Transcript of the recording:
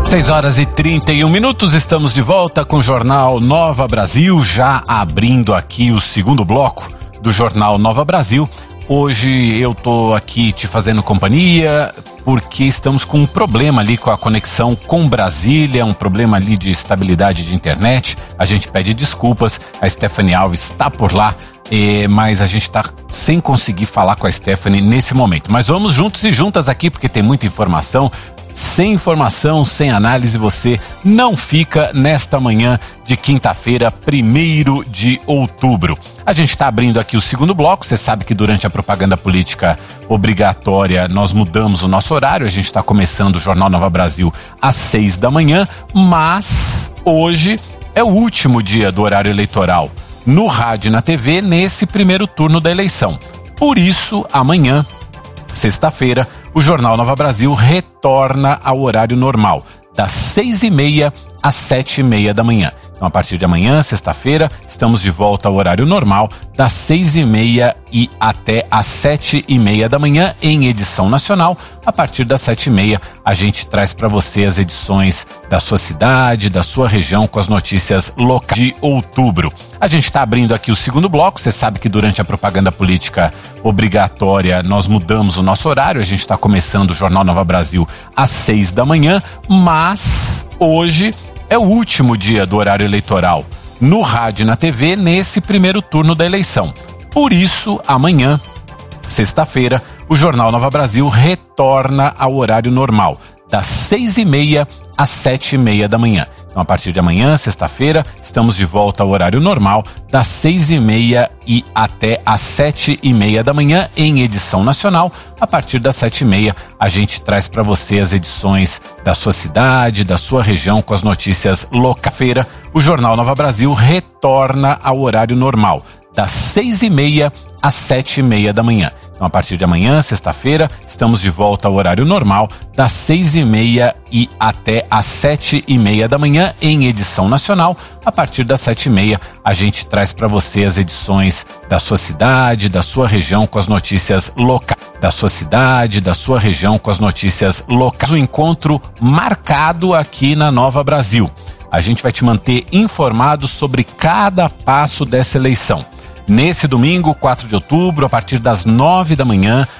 6h31, estamos de volta com o Jornal Nova Brasil, já abrindo aqui o segundo bloco do Jornal Nova Brasil. Hoje eu tô aqui te fazendo companhia porque estamos com um problema ali com a conexão com Brasília, um problema ali de estabilidade de internet. A gente pede desculpas, a Stephanie Alves está por lá, mas a gente está sem conseguir falar com a Stephanie nesse momento. Mas vamos juntos e juntas aqui porque tem muita informação. Sem informação, sem análise, você não fica nesta manhã de quinta-feira, 1º de outubro. A gente está abrindo aqui o segundo bloco. Você sabe que durante a propaganda política obrigatória nós mudamos o nosso horário. A gente está começando o Jornal Nova Brasil às 6 da manhã, mas hoje é o último dia do horário eleitoral no rádio e na TV nesse primeiro turno da eleição. Por isso, amanhã, sexta-feira, o Jornal Nova Brasil retorna ao horário normal, das 6h30 às 7h30 da manhã. Então, a partir de amanhã, sexta-feira, estamos de volta ao horário normal, das 6h30 e até às 7h30 da manhã, em edição nacional. A partir das 7h30, a gente traz para você as edições da sua cidade, da sua região, com as notícias locais de outubro. A gente está abrindo aqui o segundo bloco. Você sabe que durante a propaganda política obrigatória nós mudamos o nosso horário. A gente está começando o Jornal Nova Brasil às 6 da manhã, mas hoje é o último dia do horário eleitoral no rádio e na TV nesse primeiro turno da eleição. Por isso, amanhã, sexta-feira, o Jornal Nova Brasil retorna ao horário normal, das 6h30 às 7h30 da manhã. Então, a partir de amanhã, sexta-feira, estamos de volta ao horário normal, das 6h30 e até às 7h30 da manhã, em edição nacional. A partir das 7h30, a gente traz para você as edições da sua cidade, da sua região, com as notícias locais. Feira, o Jornal Nova Brasil retorna ao horário normal, das 6h30 às 7h30 da manhã. Então, a partir de amanhã, sexta-feira, estamos de volta ao horário normal, das 6h30 e até às 7h30 da manhã, em edição nacional. A partir das 7h30, a gente traz para você as edições da sua cidade, da sua região, com as notícias locais. Da sua cidade, da sua região, com as notícias locais. O encontro marcado aqui na Nova Brasil. A gente vai te manter informado sobre cada passo dessa eleição. Nesse domingo, 4 de outubro, a partir das 9 da manhã,